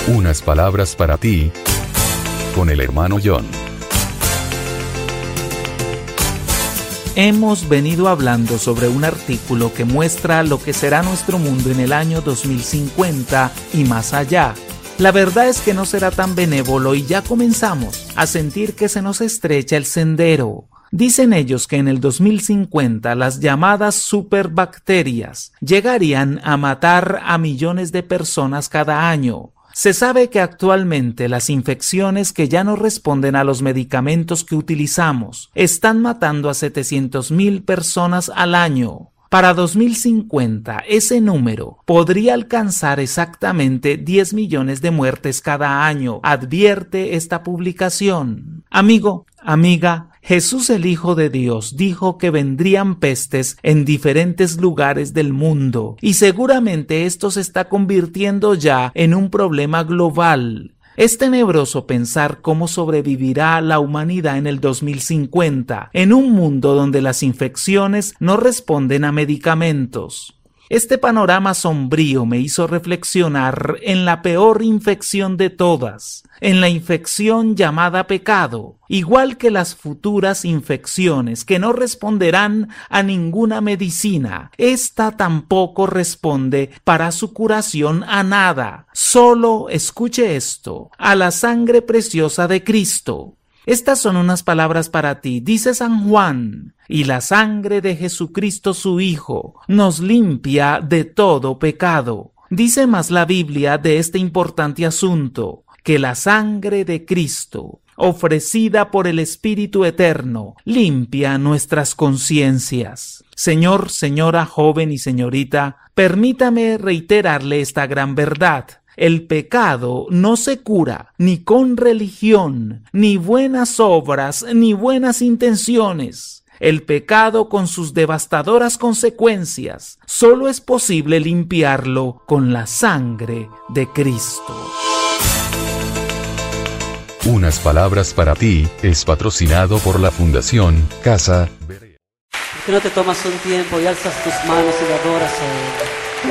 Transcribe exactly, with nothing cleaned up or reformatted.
Unas palabras para ti, con el hermano John. Hemos venido hablando sobre un artículo que muestra lo que será nuestro mundo en el año dos mil cincuenta y más allá. La verdad es que no será tan benévolo y ya comenzamos a sentir que se nos estrecha el sendero. Dicen ellos que en el dos mil cincuenta las llamadas superbacterias llegarían a matar a millones de personas cada año. Se sabe que actualmente las infecciones que ya no responden a los medicamentos que utilizamos están matando a setecientas mil personas al año. Para dos mil cincuenta, ese número podría alcanzar exactamente diez millones de muertes cada año, advierte esta publicación. Amigo, amiga, Jesús el Hijo de Dios dijo que vendrían pestes en diferentes lugares del mundo y seguramente esto se está convirtiendo ya en un problema global. Es tenebroso pensar cómo sobrevivirá la humanidad en el dos mil cincuenta, en un mundo donde las infecciones no responden a medicamentos. Este panorama sombrío me hizo reflexionar en la peor infección de todas, en la infección llamada pecado, igual que las futuras infecciones que no responderán a ninguna medicina. Esta tampoco responde para su curación a nada, solo, escuche esto, a la sangre preciosa de Cristo. Estas son unas palabras para ti, dice San Juan, y la sangre de Jesucristo su Hijo nos limpia de todo pecado. Dice más la Biblia de este importante asunto, que la sangre de Cristo, ofrecida por el Espíritu Eterno, limpia nuestras conciencias. Señor, señora, joven y señorita, permítame reiterarle esta gran verdad. El pecado no se cura ni con religión, ni buenas obras, ni buenas intenciones. El pecado con sus devastadoras consecuencias solo es posible limpiarlo con la sangre de Cristo. Unas palabras para ti es patrocinado por la Fundación Casa Berea. ¿Por qué no te tomas un tiempo y alzas tus manos y le adoras a Él?